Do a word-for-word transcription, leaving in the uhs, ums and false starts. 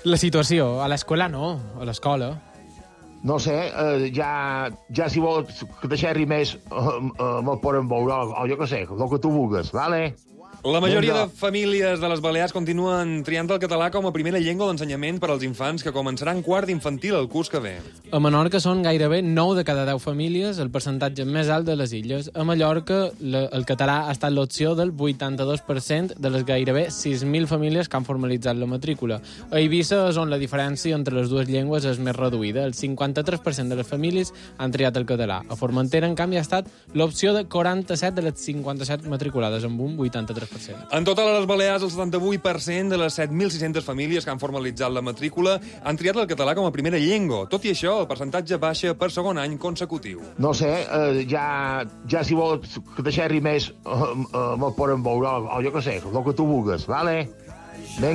La situació, a l'escola no, a l'escola. No sé, eh, ja, ja si vols que te xerri més, eh, eh, me'l poden veure, o jo què sé, el que tu vulguis, vale? La majoria Vinga. de famílies de les Balears continuen triant el català com a primera llengua d'ensenyament per als infants que començaran quart d'infantil el curs que ve. A Menorca són gairebé nou de cada deu famílies, el percentatge més alt de les illes. A Mallorca, la, el català ha estat l'opció del vuitanta-dos per cent de les gairebé sis mil famílies que han formalitzat la matrícula. A Eivissa és on la diferència entre les dues llengües és més reduïda. El cinquanta-tres per cent de les famílies han triat el català. A Formentera, en canvi, ha estat l'opció de quaranta-set de les cinquanta-set matriculades, amb un vuitanta-tres per cent. En total, a les Balears, el setanta-vuit per cent de les set mil sis-centes famílies que han formalitzat la matrícula han triat el català com a primera llengua. Tot i això, el percentatge baixa per segon any consecutiu. No sé, eh, ja, ja si vols que te xerri més, eh, eh, me'l poden veure, o jo què sé, el que tu vulguis, vale?